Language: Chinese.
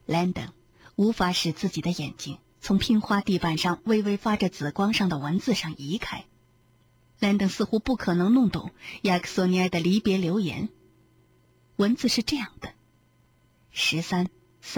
兰登无法使自己的眼睛从拼花地板上微微发着紫光上的文字上移开。兰登似乎不可能弄懂亚克索尼埃的离别留言。文字是这样的：13